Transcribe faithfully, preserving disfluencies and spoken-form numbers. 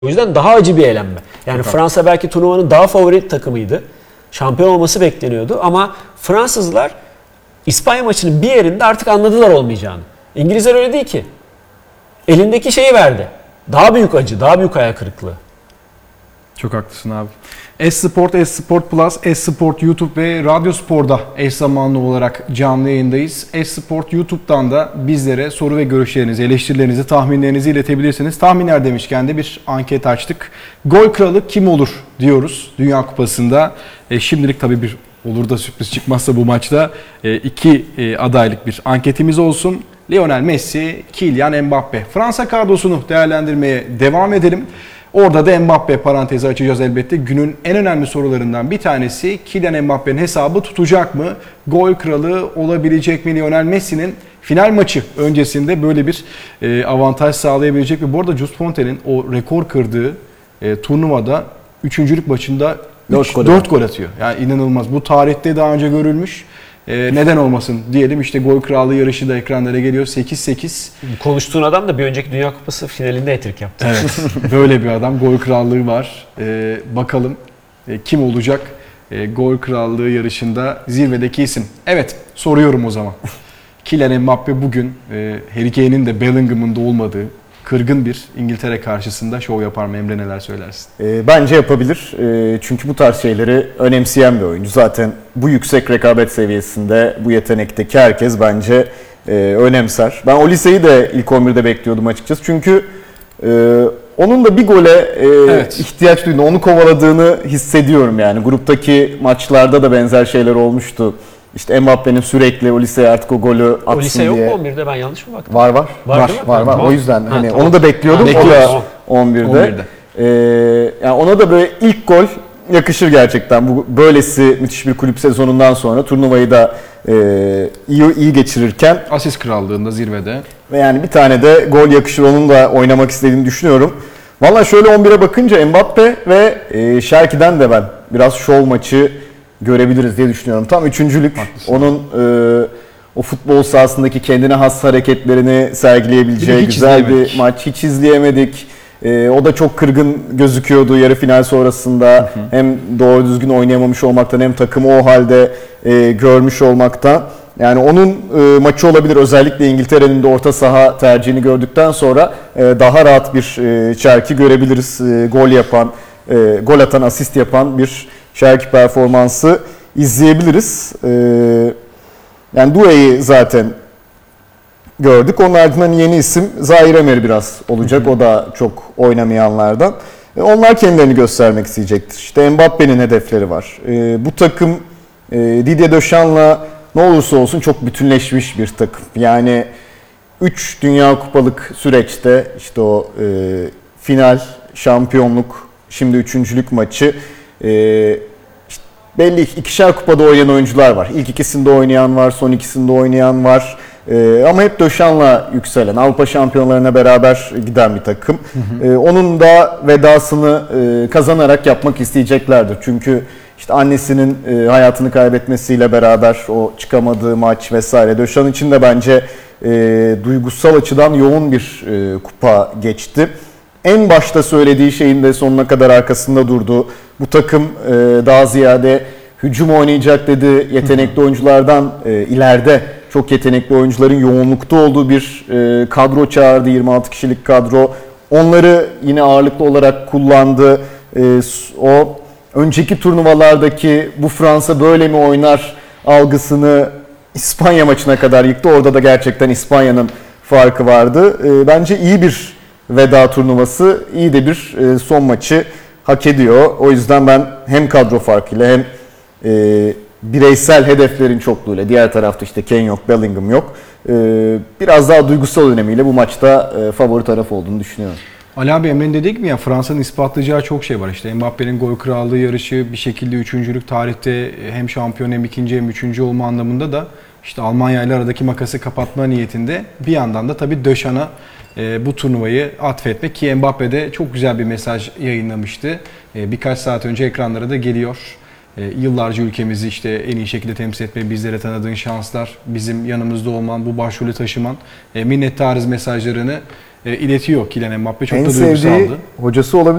O yüzden daha acı bir elenme. Yani Çok Fransa belki turnuvanın daha favori takımıydı. Şampiyon olması bekleniyordu ama Fransızlar İspanya maçının bir yerinde artık anladılar olmayacağını. İngilizler öyle değil ki. Elindeki şeyi verdi. Daha büyük acı, daha büyük hayal kırıklığı. Çok haklısın abi. S-Sport, S-Sport Plus, S-Sport YouTube ve Radyo Spor'da eş zamanlı olarak canlı yayındayız. S-Sport YouTube'dan da bizlere soru ve görüşlerinizi, eleştirilerinizi, tahminlerinizi iletebilirsiniz. Tahminler demişken de bir anket açtık. Gol kralı kim olur diyoruz Dünya Kupası'nda. E, şimdilik tabii bir olur da sürpriz çıkmazsa bu maçta e, iki e, adaylık bir anketimiz olsun. Lionel Messi, Kylian Mbappe. Fransa kadrosunu değerlendirmeye devam edelim. Orada da Mbappe parantezi açacağız elbette. Günün en önemli sorularından bir tanesi Kylian Mbappe'nin hesabı tutacak mı? Gol kralı olabilecek mi Lionel Messi'nin? Final maçı öncesinde böyle bir e, avantaj sağlayabilecek mi? Bu arada Just Fontain'in o rekor kırdığı e, turnuvada üçüncülük maçında dört gol atıyor. Yani inanılmaz. Bu tarihte daha önce görülmüş. Ee, neden olmasın diyelim. İşte gol krallığı yarışı da ekranlara geliyor. sekiz sekiz. Konuştuğun adam da bir önceki Dünya Kupası finalinde hat-trick yaptı. Evet. Böyle bir adam. Gol krallığı var. Ee, bakalım e, kim olacak e, gol krallığı yarışında zirvedeki isim. Evet. Soruyorum o zaman. Kylian Mbappe bugün e, Harry Kane'in de Bellingham'ın da olmadığı kırgın bir İngiltere karşısında şov yapar mı? Emre, neler söylersin? E, bence yapabilir. E, çünkü bu tarz şeyleri önemseyen bir oyuncu. Zaten bu yüksek rekabet seviyesinde bu yetenekteki herkes bence e, önemser. Ben Olise'yi de ilk on birde bekliyordum açıkçası. Çünkü e, onun da bir gole e, evet. ihtiyaç duyduğunu, onu kovaladığını hissediyorum yani. Gruptaki maçlarda da benzer şeyler olmuştu. İşte Mbappe'nin sürekli Olise'ye artık o golü atsın Olise diye. yok mu on birde, ben yanlış mı baktım? Var var. Var var var. var. O yüzden ha, hani tamam. Onu da bekliyordum. Ha, o da on birde. on birde. Ee, yani ona da böyle ilk gol yakışır gerçekten. Bu böylesi müthiş bir kulüp sezonundan sonra turnuvayı da e, iyi iyi geçirirken asist krallığında zirvede. Ve yani bir tane de gol yakışır, onun da oynamak istediğini düşünüyorum. Valla şöyle on bire bakınca Mbappe ve e, Şerki'den de ben biraz şov maçı görebiliriz diye düşünüyorum. Tam üçüncülük. Haklısın. Onun e, o futbol sahasındaki kendine has hareketlerini sergileyebileceği güzel bir maç. Hiç izleyemedik. E, o da çok kırgın gözüküyordu yarı final sonrasında. Hı hı. Hem doğru düzgün oynayamamış olmaktan hem takımı o halde e, görmüş olmaktan. Yani onun e, maçı olabilir. Özellikle İngiltere'nin de orta saha tercihini gördükten sonra e, daha rahat bir e, Şerki görebiliriz. E, gol yapan, e, gol atan, asist yapan bir Şerki performansı izleyebiliriz. Ee, yani Doué'yi zaten gördük. Onun ardından yeni isim Zaire Emery biraz olacak. Hı hı. O da çok oynamayanlardan. Ee, onlar kendilerini göstermek isteyecektir. İşte Mbappe'nin hedefleri var. Ee, bu takım e, Didier Deschamps' ne olursa olsun çok bütünleşmiş bir takım. Yani üç Dünya Kupalık süreçte işte o e, final, şampiyonluk, şimdi üçüncülük maçı. Ee, işte belli ikişer kupada oynayan oyuncular var. İlk ikisinde oynayan var, son ikisinde oynayan var. Ee, ama hep Döşan'la yükselen, Avrupa şampiyonlarına beraber giden bir takım. Hı hı. Ee, onun da vedasını e, kazanarak yapmak isteyeceklerdir. Çünkü işte annesinin e, hayatını kaybetmesiyle beraber o çıkamadığı maç vesaire. Döşan için de bence e, duygusal açıdan yoğun bir e, kupa geçti. En başta söylediği şeyin de sonuna kadar arkasında durdu. Bu takım e, daha ziyade hücum oynayacak dedi. Yetenekli oyunculardan e, ileride çok yetenekli oyuncuların yoğunlukta olduğu bir e, kadro çağırdı. yirmi altı kişilik kadro. Onları yine ağırlıklı olarak kullandı. E, o önceki turnuvalardaki bu Fransa böyle mi oynar algısını İspanya maçına kadar yıktı. Orada da gerçekten İspanya'nın farkı vardı. E, bence iyi bir veda turnuvası, iyi de bir e, son maçı hak ediyor. O yüzden ben hem kadro farkıyla hem e, bireysel hedeflerin çokluğuyla, diğer tarafta işte Kane yok, Bellingham yok, e, biraz daha duygusal önemiyle bu maçta e, favori taraf olduğunu düşünüyorum. Ali abi, Emre'nin dediği gibi ya, Fransa'nın ispatlayacağı çok şey var. İşte Mbappe'nin gol krallığı yarışı, bir şekilde üçüncülük, tarihte hem şampiyon hem ikinci hem üçüncü olma anlamında da işte Almanya ile aradaki makası kapatma niyetinde. Bir yandan da tabii Döşan'a e, bu turnuvayı atfetmek, ki Mbappe de çok güzel bir mesaj yayınlamıştı. E, birkaç saat önce ekranlara da geliyor. E, yıllarca ülkemizi işte en iyi şekilde temsil etme, bizlere tanıdığın şanslar, bizim yanımızda olman, bu başrolü taşıman, e, minnettarız mesajlarını e, iletiyor Kylian Mbappe. Çok En da sevdiği duygusaldı. hocası olabilir.